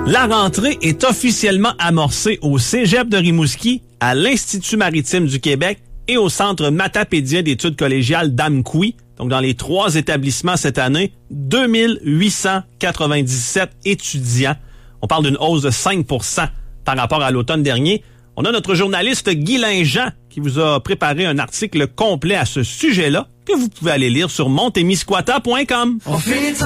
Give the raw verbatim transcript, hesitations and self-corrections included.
La rentrée est officiellement amorcée au Cégep de Rimouski, à l'Institut maritime du Québec et au Centre matapédien d'études collégiales d'Amqui. Donc, dans les trois établissements cette année, deux mille huit cent quatre-vingt-dix-sept étudiants. On parle d'une hausse de cinq pour cent par rapport à l'automne dernier. On a notre journaliste Guy Linjean qui vous a préparé un article complet à ce sujet-là que vous pouvez aller lire sur montémiscouata point com. On finit